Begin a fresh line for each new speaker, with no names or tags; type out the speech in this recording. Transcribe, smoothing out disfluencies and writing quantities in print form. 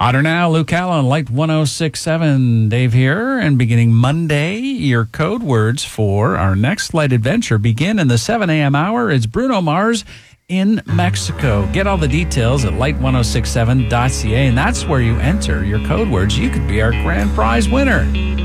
Otter now, Luke Allen, Light 106.7. Dave here, and beginning Monday, your code words for our next light adventure begin in the 7 a.m. hour. It's Bruno Mars in Mexico. Get all the details at light1067.ca, and that's where you enter your code words. You could be our grand prize winner.